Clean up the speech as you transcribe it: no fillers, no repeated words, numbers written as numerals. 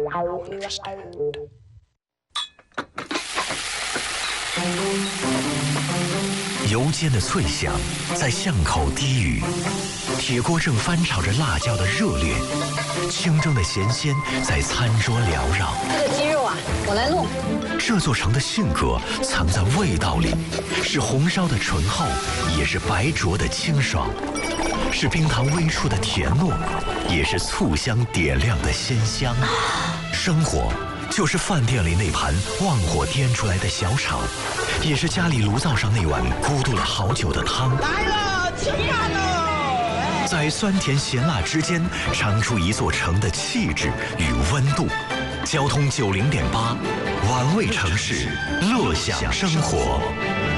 油煎的脆响在巷口低语，铁锅正翻炒着辣椒的热烈，清蒸的咸鲜在餐桌缭绕。 这个鸡肉啊，我来弄。 这座城的性格藏在味道里，是红烧的醇厚，也是白灼的清爽，是冰糖微出的甜糯，也是醋香点亮的鲜香。生活就是饭店里那盘旺火颠出来的小炒，也是家里炉灶上那碗咕嘟了好久的汤。 来了，吃饭喽！ 在酸甜咸辣之间，尝出一座城的气质与温度。交通90.8，玩味城市，乐享生活。